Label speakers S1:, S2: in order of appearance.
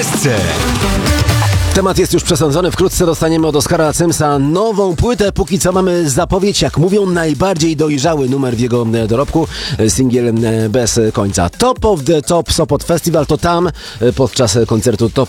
S1: SC.
S2: Temat jest już przesądzony, wkrótce dostaniemy od Oskara Cymsa nową płytę. Póki co mamy zapowiedź, jak mówią, najbardziej dojrzały numer w jego dorobku, singiel bez końca. Top of the Top Sopot Festival, to tam podczas koncertu Top